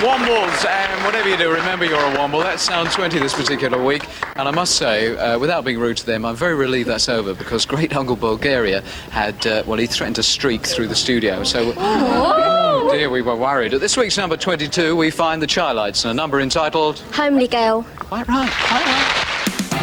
Wombles, and whatever you do, remember you're a Womble. That's Sound 20 this particular week. And I must say, without being rude to them, I'm very relieved that's over because Great Uncle Bulgaria had, he threatened to streak through the studio. So, oh dear, we were worried. At this week's number 22, we find the Chi-Lites and a number entitled... Homely Girl. Quite right, quite right.